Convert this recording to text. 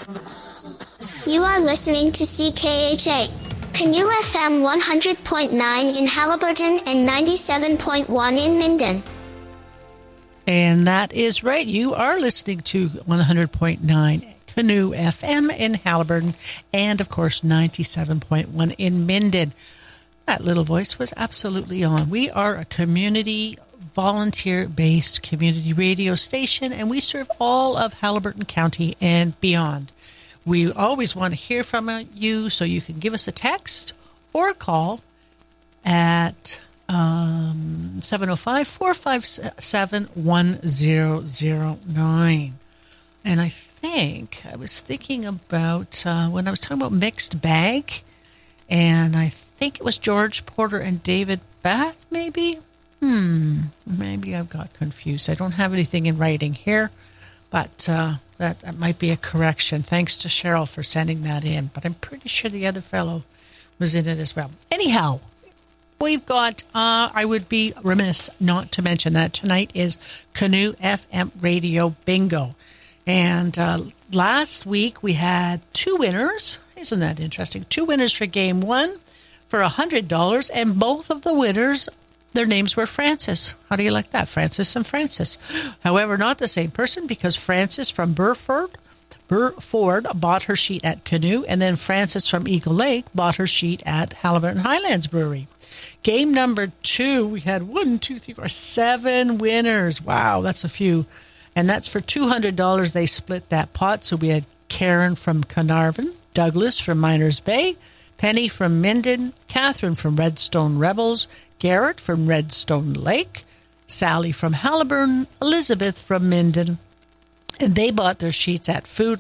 You are listening to CKHA, Canoe FM 100.9 in Haliburton and 97.1 in Minden. And that is right. You are listening to 100.9 Canoe FM in Haliburton and, of course, 97.1 in Minden. That little voice was absolutely on. We are a community, volunteer-based community radio station, and we serve all of Haliburton County and beyond. We always want to hear from you, so you can give us a text or a call at 705-457-1009. And I was thinking about when I was talking about mixed bag, and I think it was George Porter and David Bath, maybe? Maybe I've got confused. I don't have anything in writing here, but that might be a correction. Thanks to Cheryl for sending that in, but I'm pretty sure the other fellow was in it as well. Anyhow, we've got, I would be remiss not to mention that tonight is Canoe FM Radio Bingo. And last week we had 2 winners. Isn't that interesting? 2 winners for game 1 for $100, and both of the winners, their names were Francis. How do you like that? Francis and Francis. However, not the same person, because Francis from Burford bought her sheet at Canoe, and then Francis from Eagle Lake bought her sheet at Haliburton Highlands Brewery. Game number 2, we had 7 winners. Wow, that's a few. And that's for $200. They split that pot. So we had Karen from Carnarvon, Douglas from Miners Bay, Penny from Minden, Catherine from Redstone Rebels, Garrett from Redstone Lake, Sally from Haliburton, Elizabeth from Minden. And they bought their sheets at Food